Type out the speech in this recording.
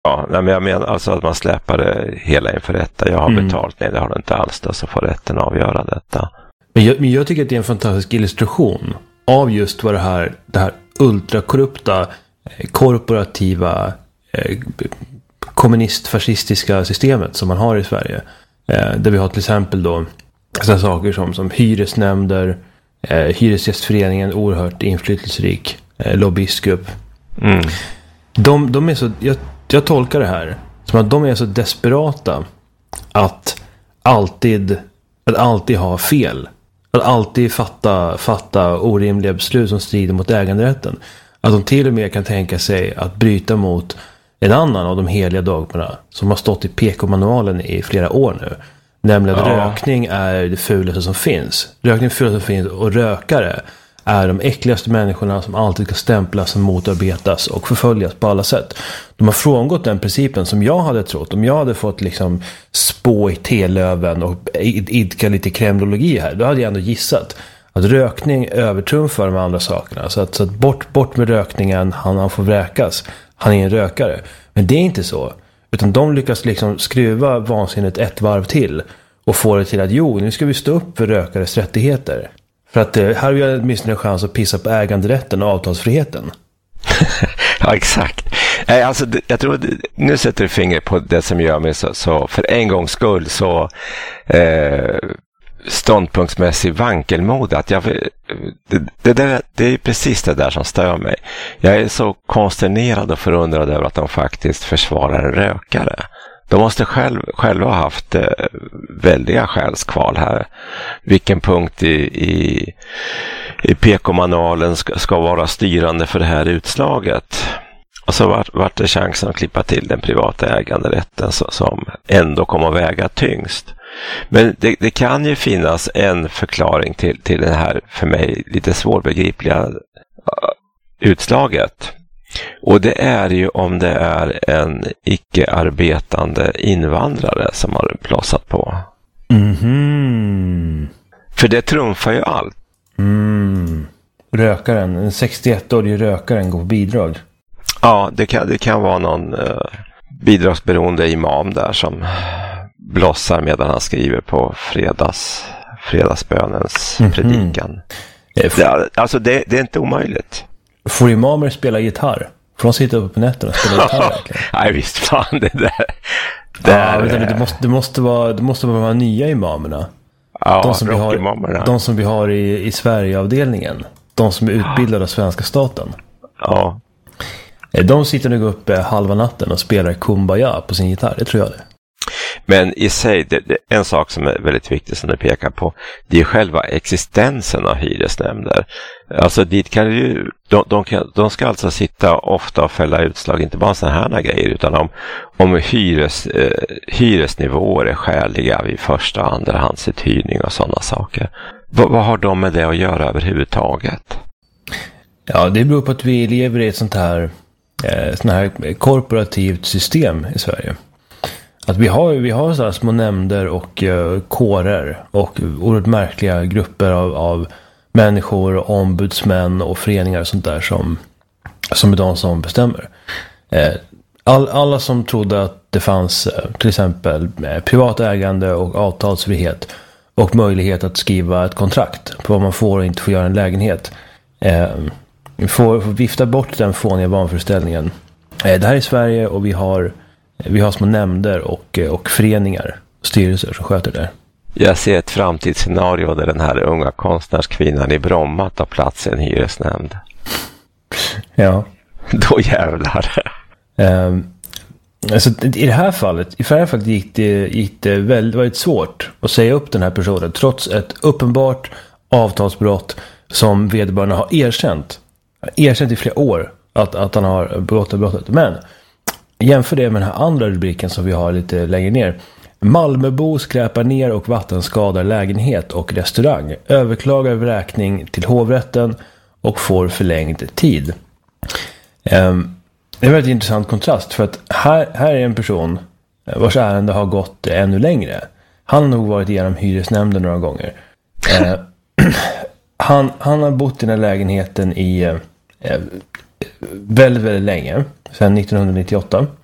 Ja, nej, men jag menar alltså att man släpar det hela inför rätta. Jag har betalt, nej det har du inte alls då, så får rätten avgöra detta. Men jag tycker att det är en fantastisk illustration av just vad det här ultrakorrupta, korporativa, kommunistfascistiska systemet som man har i Sverige. Där vi har till exempel då sådana saker som hyresnämnder, Hyresgästföreningen, oerhört inflytelserik lobbyistgrupp. De är så, jag tolkar det här som att de är så desperata att alltid ha fel. Att alltid fatta orimliga beslut som strider mot äganderätten. Att de till och med kan tänka sig att bryta mot en annan av de heliga dogmerna som har stått i PK-manualen i flera år nu. Nämligen att rökning är det fulaste som finns. Rökning är det fulaste som finns, och rökare är de äckligaste människorna som alltid ska stämplas, som motarbetas och förföljas på alla sätt. De har frångått den principen som jag hade trott. Om jag hade fått liksom spå i telöven och idka lite kremlologi här, då hade jag ändå gissat att rökning övertrumfar de andra sakerna. Så att bort med rökningen, han får vräkas. Han är en rökare. Men det är inte så. Utan de lyckas liksom skruva vansinnet ett varv till och få det till att nu ska vi stå upp för rökares rättigheter. För att här har vi åtminstone en chans att pissa på äganderätten och avtalsfriheten. Ja, exakt. Alltså, jag tror att nu sätter du fingret på det som gör mig så för en gångs skull så ståndpunktsmässig vankelmod. Att det är precis det där som stör mig. Jag är så konsternerad och förundrad över att de faktiskt försvarar en rökare. De måste själva ha haft väldiga själskval här. Vilken punkt i PK-manualen ska vara styrande för det här utslaget. Och så vart det chansen att klippa till den privata äganderätten som ändå kommer att väga tyngst. Men det kan ju finnas en förklaring till det här för mig lite svårbegripliga utslaget. Och det är ju om det är en icke-arbetande invandrare som har plossat på. För det trumfar ju allt. Rökaren, en 61-årig rökaren går på bidrag. Ja, det kan vara någon bidragsberoende imam där som blossar medan han skriver på fredagsbönens predikan. Alltså det är inte omöjligt. Får imamer spela gitarr? Får de sitta uppe på nätterna och spela gitarr verkligen? Nej, visst fan det där. Det måste vara de nya imamerna. Ja, de som vi har i Sverigeavdelningen. De som är utbildade av svenska staten. Ja. De sitter nog uppe halva natten och spelar Kumbaya på sin gitarr, det tror jag det. Men i sig, en sak som är väldigt viktig som du pekar på, det är själva existensen av hyresnämnder. Alltså dit kan ju, de ska alltså sitta ofta och fälla utslag, inte bara sådana här grejer, utan om hyresnivåer är skäliga vid första och andrahandsuthyrning och sådana saker. Vad har de med det att göra överhuvudtaget? Ja, det beror på att vi lever i ett sånt här korporativt system i Sverige. Att vi har så här små nämnder och kårer och oerhört märkliga grupper av människor, ombudsmän och föreningar och sånt där som är de som bestämmer. Alla som trodde att det fanns till exempel privat ägande och avtalsfrihet och möjlighet att skriva ett kontrakt på vad man får och inte får göra en lägenhet får vifta bort den fåniga vanföreställningen. Det här är Sverige och vi har små nämnder och föreningar, styrelser som sköter det. Jag ser ett framtidsscenario där den här unga konstnärskvinnan i Bromma tar plats i en hyresnämnd. Ja. Då jävlar. Alltså, i det här fallet gick det väldigt svårt att säga upp den här personen trots ett uppenbart avtalsbrott som vederbörande har erkänt i flera år att han har begått brottet. Men jämför det med den här andra rubriken som vi har lite längre ner. Malmöbo skräpar ner och vattenskadar lägenhet och restaurang. Överklagar vräkning till hovrätten och får förlängd tid. Det är en väldigt intressant kontrast för att här är en person vars ärende har gått ännu längre. Han har nog varit igenom hyresnämnden några gånger. Han har bott i den här lägenheten i väldigt, väldigt länge. Sedan 1998.